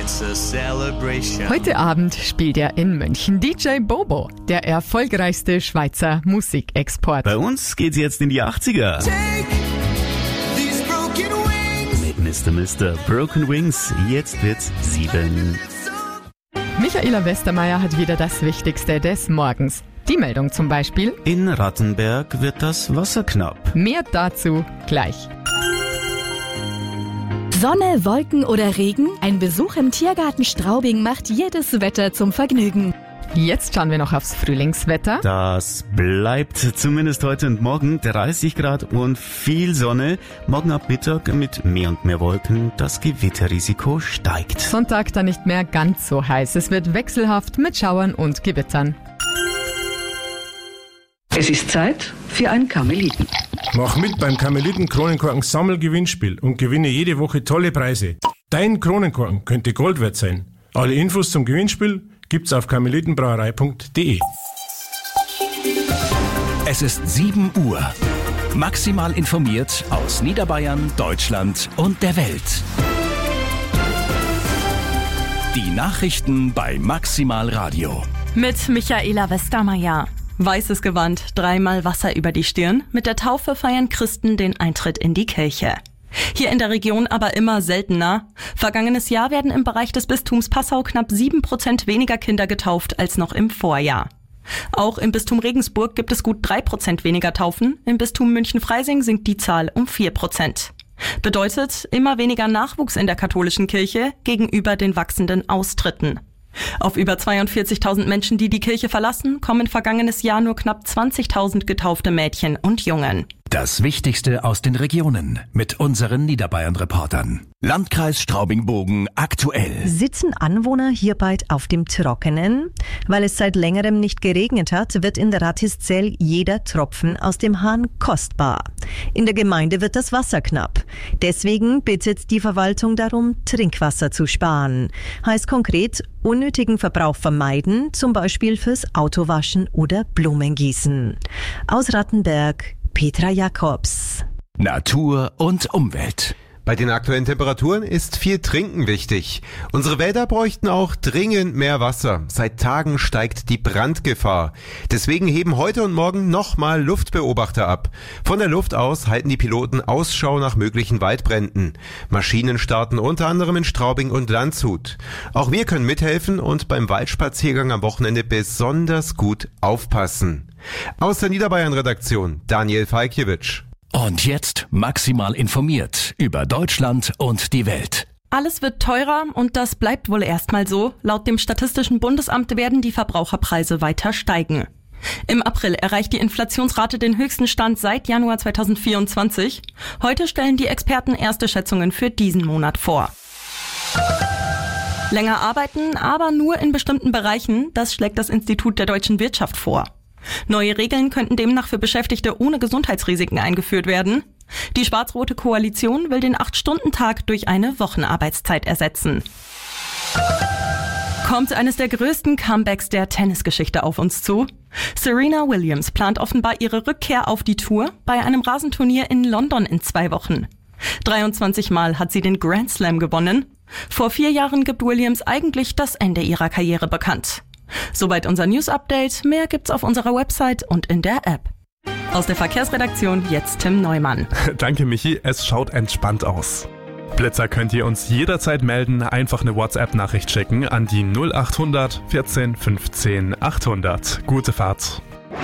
It's a celebration. Heute Abend spielt er in München DJ Bobo, der erfolgreichste Schweizer Musikexport. Bei uns geht's jetzt in die 80er. Take these broken wings. Mit Mr. Broken Wings. Jetzt wird's 7. Michaela Westermeier hat wieder das Wichtigste des Morgens. Die Meldung zum Beispiel. In Rattenberg wird das Wasser knapp. Mehr dazu gleich. Sonne, Wolken oder Regen? Ein Besuch im Tiergarten Straubing macht jedes Wetter zum Vergnügen. Jetzt schauen wir noch aufs Frühlingswetter. Das bleibt zumindest heute und morgen 30 Grad und viel Sonne. Morgen ab Mittag mit mehr und mehr Wolken. Das Gewitterrisiko steigt. Sonntag dann nicht mehr ganz so heiß. Es wird wechselhaft mit Schauern und Gewittern. Es ist Zeit für ein Karmeliten. Mach mit beim Karmeliten-Kronenkorken Sammelgewinnspiel und gewinne jede Woche tolle Preise. Dein Kronenkorken könnte Gold wert sein. Alle Infos zum Gewinnspiel gibt's auf karmelitenbrauerei.de. Es ist 7 Uhr. Maximal informiert aus Niederbayern, Deutschland und der Welt. Die Nachrichten bei Maximal Radio. Mit Michaela Westermeier. Weißes Gewand, 3-mal Wasser über die Stirn. Mit der Taufe feiern Christen den Eintritt in die Kirche. Hier in der Region aber immer seltener. Vergangenes Jahr werden im Bereich des Bistums Passau knapp 7% weniger Kinder getauft als noch im Vorjahr. Auch im Bistum Regensburg gibt es gut 3% weniger Taufen. Im Bistum München-Freising sinkt die Zahl um 4%. Bedeutet immer weniger Nachwuchs in der katholischen Kirche gegenüber den wachsenden Austritten. Auf über 42.000 Menschen, die die Kirche verlassen, kommen vergangenes Jahr nur knapp 20.000 getaufte Mädchen und Jungen. Das Wichtigste aus den Regionen mit unseren Niederbayern-Reportern. Landkreis Straubing-Bogen aktuell. Sitzen Anwohner hier bald auf dem Trockenen? Weil es seit längerem nicht geregnet hat, wird in der Rattiszell jeder Tropfen aus dem Hahn kostbar. In der Gemeinde wird das Wasser knapp. Deswegen bittet die Verwaltung darum, Trinkwasser zu sparen. Heißt konkret, unnötigen Verbrauch vermeiden, zum Beispiel fürs Autowaschen oder Blumengießen. Aus Rattenberg, Petra Jakobs. Natur und Umwelt. Bei den aktuellen Temperaturen ist viel Trinken wichtig. Unsere Wälder bräuchten auch dringend mehr Wasser. Seit Tagen steigt die Brandgefahr. Deswegen heben heute und morgen nochmal Luftbeobachter ab. Von der Luft aus halten die Piloten Ausschau nach möglichen Waldbränden. Maschinen starten unter anderem in Straubing und Landshut. Auch wir können mithelfen und beim Waldspaziergang am Wochenende besonders gut aufpassen. Aus der Niederbayern-Redaktion Daniel Falkiewicz. Und jetzt maximal informiert über Deutschland und die Welt. Alles wird teurer und das bleibt wohl erstmal so. Laut dem Statistischen Bundesamt werden die Verbraucherpreise weiter steigen. Im April erreicht die Inflationsrate den höchsten Stand seit Januar 2024. Heute stellen die Experten erste Schätzungen für diesen Monat vor. Länger arbeiten, aber nur in bestimmten Bereichen, das schlägt das Institut der deutschen Wirtschaft vor. Neue Regeln könnten demnach für Beschäftigte ohne Gesundheitsrisiken eingeführt werden. Die schwarz-rote Koalition will den 8-Stunden-Tag durch eine Wochenarbeitszeit ersetzen. Kommt eines der größten Comebacks der Tennisgeschichte auf uns zu? Serena Williams plant offenbar ihre Rückkehr auf die Tour bei einem Rasenturnier in London in 2 Wochen. 23 Mal hat sie den Grand Slam gewonnen. Vor 4 Jahren gibt Williams eigentlich das Ende ihrer Karriere bekannt. Soweit unser News-Update. Mehr gibt's auf unserer Website und in der App. Aus der Verkehrsredaktion jetzt Tim Neumann. Danke Michi, es schaut entspannt aus. Blitzer könnt ihr uns jederzeit melden, einfach eine WhatsApp-Nachricht schicken an die 0800 14 15 800. Gute Fahrt.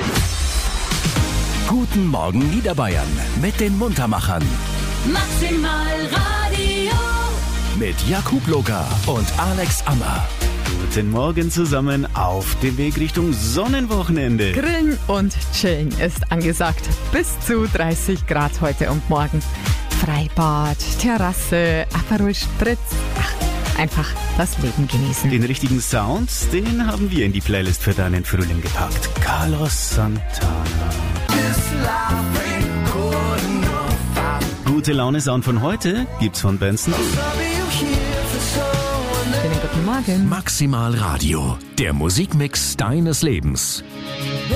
Guten Morgen Niederbayern mit den Muntermachern. Maximal Radio. Mit Jakub Loga und Alex Ammer. Guten Morgen zusammen auf dem Weg Richtung Sonnenwochenende. Grillen und Chillen ist angesagt. Bis zu 30 Grad heute und morgen. Freibad, Terrasse, Aperol Spritz. Einfach das Leben genießen. Den richtigen Sound, den haben wir in die Playlist für deinen Frühling gepackt. Carlos Santana. Gute Laune Sound von heute gibt's von Benson. Guten Morgen. Maximal Radio, der Musikmix deines Lebens.